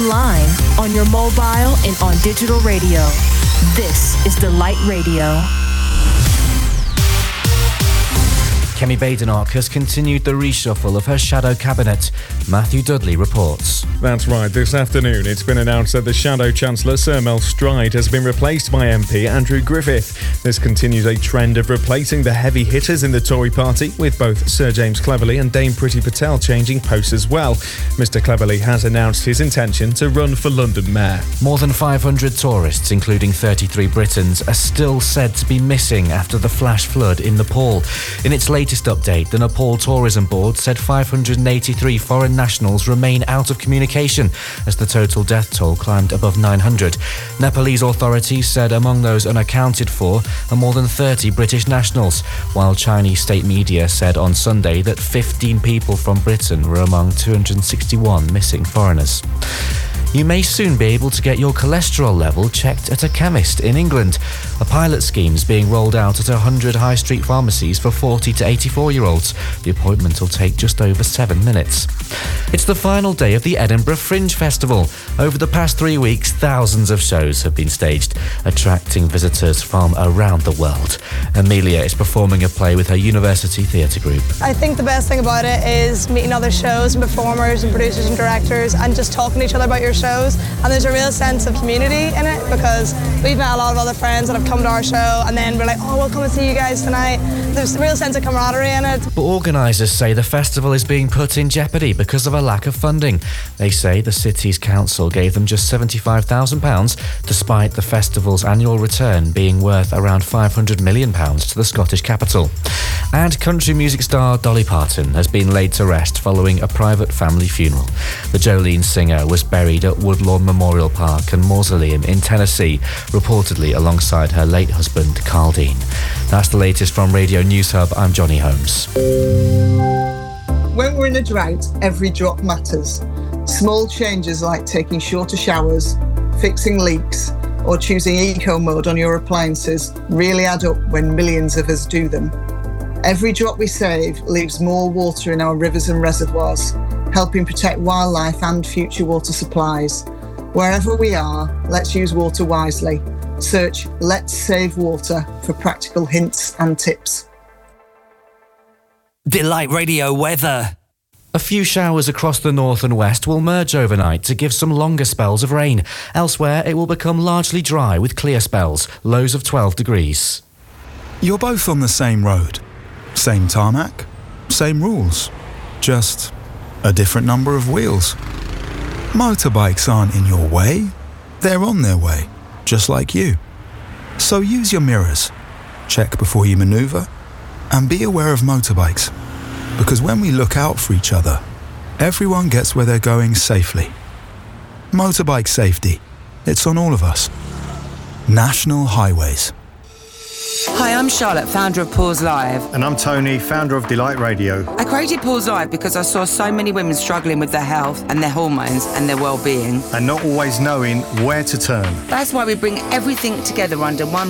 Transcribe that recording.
online, on your mobile, and on digital radio. This is Delight Radio. Kemi Badenoch has continued the reshuffle of her shadow cabinet. Matthew Dudley reports. That's right. This afternoon, it's been announced that the Shadow Chancellor, Sir Mel Stride, has been replaced by MP Andrew Griffith. This continues a trend of replacing the heavy hitters in the Tory party, with both Sir James Cleverly and Dame Priti Patel changing posts as well. Mr Cleverly has announced his intention to run for London Mayor. More than 500 tourists, including 33 Britons, are still said to be missing after the flash flood in Nepal. In its latest update, the Nepal Tourism Board said 583 foreign nationals remain out of communication as the total death toll climbed above 900. Nepalese authorities said among those unaccounted for are more than 30 British nationals, while Chinese state media said on Sunday that 15 people from Britain were among 261 missing foreigners. You may soon be able to get your cholesterol level checked at a chemist in England. A pilot scheme is being rolled out at 100 high street pharmacies for 40 to 84-year-olds. The appointment will take just over 7 minutes. It's the final day of the Edinburgh Fringe Festival. Over the past 3 weeks, thousands of shows have been staged, attracting visitors from around the world. Amelia is performing a play with her university theatre group. I think the best thing about it is meeting other shows and performers and producers and directors and just talking to each other about your shows. And there's a real sense of community in it because we've met a lot of other friends that have come to our show and then we're like, oh, we'll come and see you guys tonight. There's a real sense of camaraderie in it. But organisers say the festival is being put in jeopardy because of a lack of funding. They say the city's council gave them just £75,000 despite the festival's annual return being worth around £500 million to the Scottish capital. And country music star Dolly Parton has been laid to rest following a private family funeral. The Jolene singer was buried at Woodlawn Memorial Park and Mausoleum in Tennessee, reportedly alongside her late husband, Carl Dean. That's the latest from Radio News Hub. I'm Johnny Holmes. When we're in a drought, every drop matters. Small changes like taking shorter showers, fixing leaks, or choosing eco mode on your appliances really add up when millions of us do them. Every drop we save leaves more water in our rivers and reservoirs, helping protect wildlife and future water supplies. Wherever we are, let's use water wisely. Search Let's Save Water for practical hints and tips. Delight Radio weather. A few showers across the north and west will merge overnight to give some longer spells of rain. Elsewhere, it will become largely dry with clear spells, lows of 12 degrees. You're both on the same road. Same tarmac, same rules. Just a different number of wheels. Motorbikes aren't in your way. They're on their way, just like you. So use your mirrors. Check before you maneuver. And be aware of motorbikes. Because when we look out for each other, everyone gets where they're going safely. Motorbike safety. It's on all of us. National Highways. Hi, I'm Charlotte, founder of Pause Live. And I'm Tony, founder of Delight Radio. I created Pause Live because I saw so many women struggling with their health and their hormones and their well-being. And not always knowing where to turn. That's why we bring everything together under one